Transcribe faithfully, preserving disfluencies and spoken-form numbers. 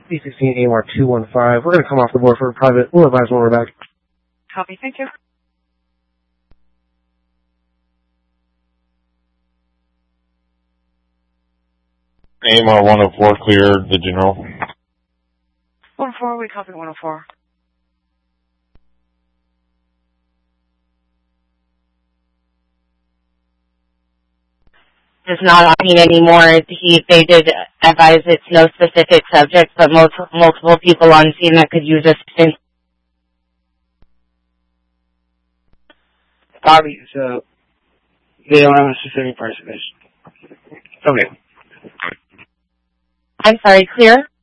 B sixteen A M R two one five. We're going to come off the board for a private. We'll advise when we're back. Copy, thank you. A M R one oh four, clear the general. one oh four, we copy one oh four. Is not on scene anymore. He, they did advise it's no specific subject, but multiple, multiple people on scene that could use assistance. Bobby, so they don't have a specific person. Okay. I'm sorry, clear?